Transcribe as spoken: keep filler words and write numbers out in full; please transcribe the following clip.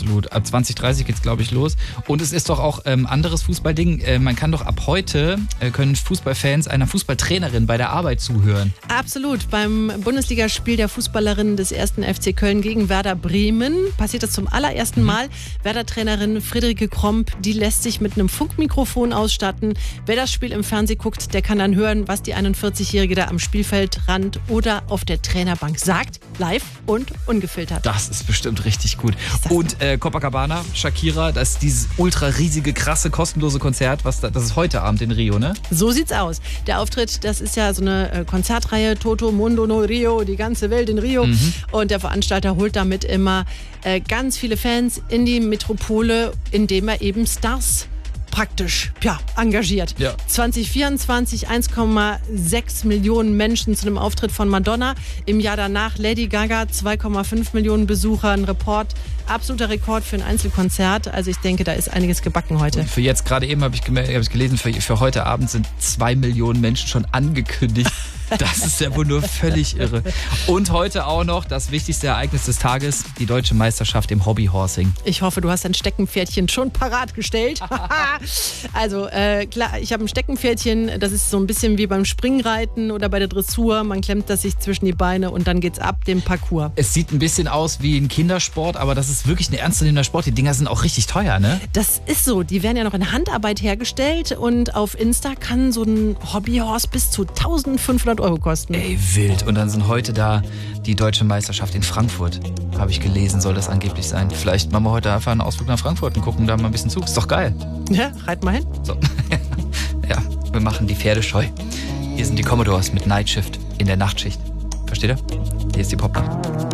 absolut. Ab zwanzig dreißig geht's, glaube ich, los. Und es ist doch auch ähm, anderes Fußballding. Äh, man kann doch ab heute, äh, können Fußballfans einer Fußballtrainerin bei der Arbeit zuhören. Absolut. Beim Bundesligaspiel der Fußballerinnen des ersten F C Köln gegen Werder Bremen passiert das zum allerersten Mhm. Mal. Werder-Trainerin Friederike Kromp, die lässt sich mit einem Funkmikrofon ausstatten. Wer das Spiel im Fernsehen guckt, der kann dann hören, was die einundvierzigjährige da am Spielfeldrand oder auf der Trainerbank sagt. Live und ungefiltert. Das ist bestimmt richtig gut. Und äh, Copacabana, Shakira, das ist dieses ultra riesige, krasse, kostenlose Konzert. Was da, das ist heute Abend in Rio, ne? So sieht's aus. Der Auftritt, das ist ja so eine äh, Konzertreihe, Toto Mundo no Rio, die ganze Welt in Rio. Mhm. Und der Veranstalter holt damit immer äh, ganz viele Fans in die Metropole, indem er eben Stars praktisch ja, engagiert. Ja. zwanzig vierundzwanzig eins Komma sechs Millionen Menschen zu einem Auftritt von Madonna. Im Jahr danach Lady Gaga, zwei Komma fünf Millionen Besucher. Ein Report, absoluter Rekord für ein Einzelkonzert. Also ich denke, da ist einiges gebacken heute. Und für jetzt, gerade eben habe ich, gem- hab ich gelesen, für, für heute Abend sind zwei Millionen Menschen schon angekündigt. Das ist ja wohl nur völlig irre. Und heute auch noch das wichtigste Ereignis des Tages, die deutsche Meisterschaft im Hobbyhorsing. Ich hoffe, du hast dein Steckenpferdchen schon parat gestellt. Also äh, klar, ich habe ein Steckenpferdchen, das ist so ein bisschen wie beim Springreiten oder bei der Dressur. Man klemmt das sich zwischen die Beine und dann geht's ab dem Parcours. Es sieht ein bisschen aus wie ein Kindersport, aber das ist wirklich ein ernstzunehmender Sport. Die Dinger sind auch richtig teuer, ne? Das ist so, die werden ja noch in Handarbeit hergestellt und auf Insta kann so ein Hobbyhorse bis zu eintausendfünfhundert Euro kosten. Ey, wild. Und dann sind heute da die deutsche Meisterschaft in Frankfurt. Habe ich gelesen, soll das angeblich sein. Vielleicht machen wir heute einfach einen Ausflug nach Frankfurt und gucken da mal ein bisschen zu. Ist doch geil. Ja, reit mal hin. So. Ja, wir machen die Pferde scheu. Hier sind die Commodores mit Night Shift in der Nachtschicht. Versteht ihr? Hier ist die Popnacht.